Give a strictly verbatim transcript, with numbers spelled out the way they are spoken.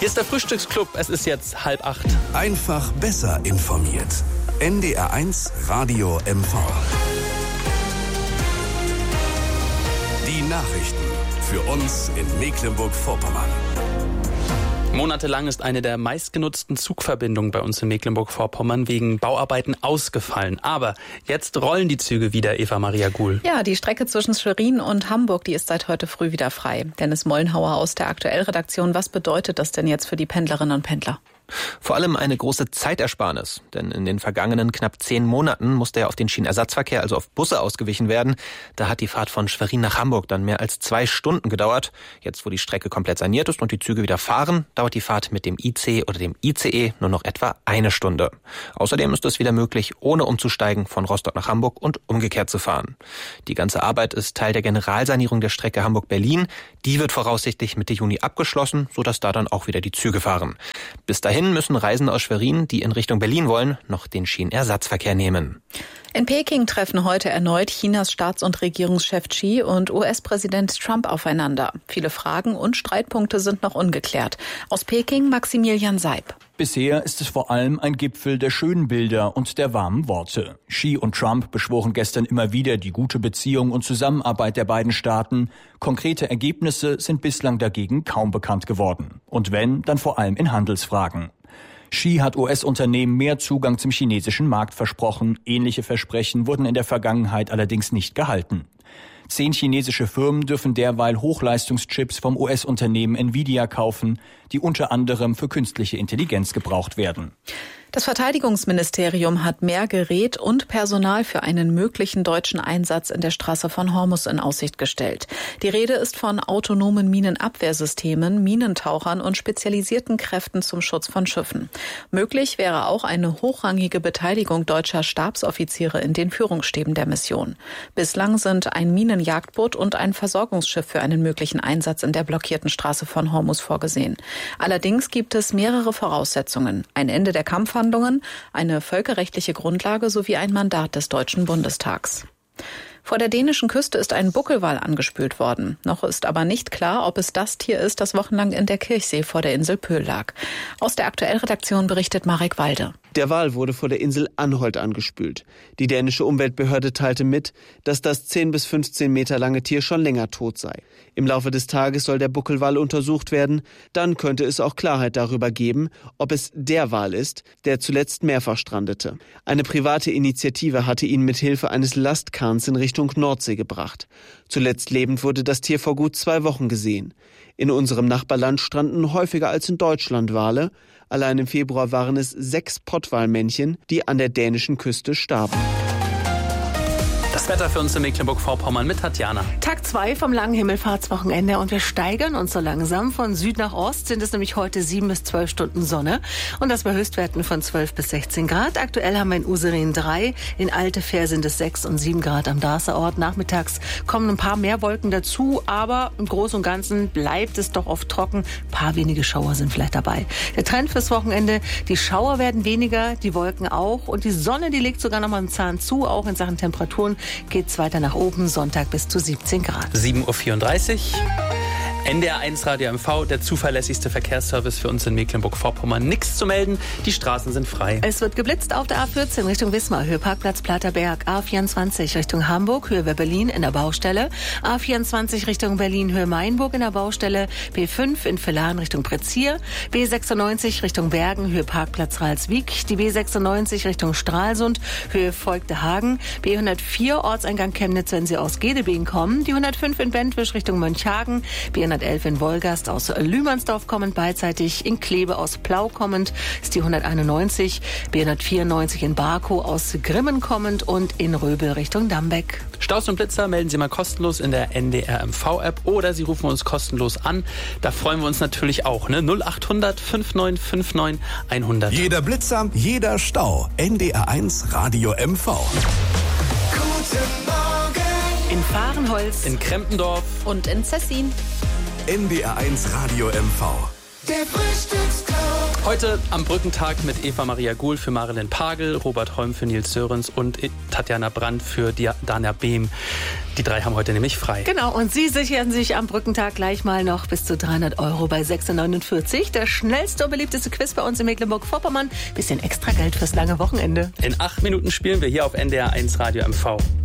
Hier ist der Frühstücksclub. Es ist jetzt halb acht. Einfach besser informiert. N D R eins Radio M V. Die Nachrichten für uns in Mecklenburg-Vorpommern. Monatelang ist eine der meistgenutzten Zugverbindungen bei uns in Mecklenburg-Vorpommern wegen Bauarbeiten ausgefallen. Aber jetzt rollen die Züge wieder, Eva-Maria Guhl. Ja, die Strecke zwischen Schwerin und Hamburg, die ist seit heute früh wieder frei. Dennis Mollenhauer aus der Aktuell-Redaktion. Was bedeutet das denn jetzt für die Pendlerinnen und Pendler? Vor allem eine große Zeitersparnis, denn in den vergangenen knapp zehn Monaten musste ja auf den Schienenersatzverkehr, also auf Busse, ausgewichen werden. Da hat die Fahrt von Schwerin nach Hamburg dann mehr als zwei Stunden gedauert. Jetzt, wo die Strecke komplett saniert ist und die Züge wieder fahren, dauert die Fahrt mit dem I C oder dem I C E nur noch etwa eine Stunde. Außerdem ist es wieder möglich, ohne umzusteigen, von Rostock nach Hamburg und umgekehrt zu fahren. Die ganze Arbeit ist Teil der Generalsanierung der Strecke Hamburg-Berlin. Die wird voraussichtlich Mitte Juni abgeschlossen, sodass da dann auch wieder die Züge fahren. Bis dahin müssen Reisende aus Schwerin, die in Richtung Berlin wollen, noch den Schienenersatzverkehr nehmen. In Peking treffen heute erneut Chinas Staats- und Regierungschef Xi und U S-Präsident Trump aufeinander. Viele Fragen und Streitpunkte sind noch ungeklärt. Aus Peking Maximilian Seib. Bisher ist es vor allem ein Gipfel der schönen Bilder und der warmen Worte. Xi und Trump beschworen gestern immer wieder die gute Beziehung und Zusammenarbeit der beiden Staaten. Konkrete Ergebnisse sind bislang dagegen kaum bekannt geworden. Und wenn, dann vor allem in Handelsfragen. Xi hat U S-Unternehmen mehr Zugang zum chinesischen Markt versprochen. Ähnliche Versprechen wurden in der Vergangenheit allerdings nicht gehalten. Zehn chinesische Firmen dürfen derweil Hochleistungschips vom U S-Unternehmen Nvidia kaufen, die unter anderem für künstliche Intelligenz gebraucht werden. Das Verteidigungsministerium hat mehr Gerät und Personal für einen möglichen deutschen Einsatz in der Straße von Hormuz in Aussicht gestellt. Die Rede ist von autonomen Minenabwehrsystemen, Minentauchern und spezialisierten Kräften zum Schutz von Schiffen. Möglich wäre auch eine hochrangige Beteiligung deutscher Stabsoffiziere in den Führungsstäben der Mission. Bislang sind ein Minenjagdboot und ein Versorgungsschiff für einen möglichen Einsatz in der blockierten Straße von Hormuz vorgesehen. Allerdings gibt es mehrere Voraussetzungen. Ein Ende der Kampfhandlungen, eine völkerrechtliche Grundlage sowie ein Mandat des Deutschen Bundestags. Vor der dänischen Küste ist ein Buckelwal angespült worden. Noch ist aber nicht klar, ob es das Tier ist, das wochenlang in der Kirchsee vor der Insel Pöhl lag. Aus der Aktuellredaktion berichtet Marek Walde. Der Wal wurde vor der Insel Anholt angespült. Die dänische Umweltbehörde teilte mit, dass das zehn bis fünfzehn Meter lange Tier schon länger tot sei. Im Laufe des Tages soll der Buckelwal untersucht werden. Dann könnte es auch Klarheit darüber geben, ob es der Wal ist, der zuletzt mehrfach strandete. Eine private Initiative hatte ihn mit Hilfe eines Lastkahns in Richtung Nordsee gebracht. Zuletzt lebend wurde das Tier vor gut zwei Wochen gesehen. In unserem Nachbarland stranden häufiger als in Deutschland Wale. Allein im Februar waren es sechs Pottwalmännchen, die an der dänischen Küste starben. Das Wetter für uns in Mecklenburg-Vorpommern mit Tatjana. Tag zwei vom langen Himmelfahrtswochenende und wir steigern uns so langsam. Von Süd nach Ost sind es nämlich heute sieben bis zwölf Stunden Sonne und das bei Höchstwerten von zwölf bis sechzehn Grad. Aktuell haben wir in Userin drei, in Altefähr sind es sechs und sieben Grad am Darßerort. Nachmittags kommen ein paar mehr Wolken dazu, aber im Großen und Ganzen bleibt es doch oft trocken. Ein paar wenige Schauer sind vielleicht dabei. Der Trend fürs Wochenende, die Schauer werden weniger, die Wolken auch und die Sonne, die legt sogar noch mal einen Zahn zu, auch in Sachen Temperaturen. Geht's weiter nach oben, Sonntag bis zu siebzehn Grad. sieben Uhr vierunddreißig. N D R eins Radio M V, der zuverlässigste Verkehrsservice für uns in Mecklenburg-Vorpommern. Nichts zu melden, die Straßen sind frei. Es wird geblitzt auf der A vierzehn Richtung Wismar, Höhe Parkplatz Platerberg. A vierundzwanzig Richtung Hamburg, Höhe Berlin in der Baustelle. A vierundzwanzig Richtung Berlin, Höhe Mainburg in der Baustelle. B fünf in Villaren Richtung Pretzier. B sechsundneunzig Richtung Bergen, Höhe Parkplatz Ralswiek. Die B sechsundneunzig Richtung Stralsund, Höhe Voigtehagen. B hundertvier Ortseingang Chemnitz, wenn Sie aus Gedebeen kommen. Die hundertfünf in Bentwisch Richtung Mönchhagen. B hundertelf in Wolgast aus Lühmannsdorf kommend, beidseitig in Kleve aus Plau kommend ist die hunderteinundneunzig, B hundertvierundneunzig in Barkow aus Grimmen kommend und in Röbel Richtung Dambeck. Staus und Blitzer melden Sie mal kostenlos in der N D R M V-App oder Sie rufen uns kostenlos an. Da freuen wir uns natürlich auch, ne? null acht hundert fünf neun fünf neun hundert. Jeder Blitzer, jeder Stau. N D R eins Radio M V. Guten Morgen. In Fahrenholz, in Krempendorf und in Zessin. N D R eins Radio M V. Der Frühstücksclub. Heute am Brückentag mit Eva Maria Guhl für Marilyn Pagel, Robert Holm für Nils Sörens und Tatjana Brandt für Dana Behm. Die drei haben heute nämlich frei. Genau, und Sie sichern sich am Brückentag gleich mal noch bis zu dreihundert Euro bei sechs neunundvierzig. Das schnellste und beliebteste Quiz bei uns in Mecklenburg-Vorpommern. Bisschen extra Geld fürs lange Wochenende. In acht Minuten spielen wir hier auf N D R eins Radio M V.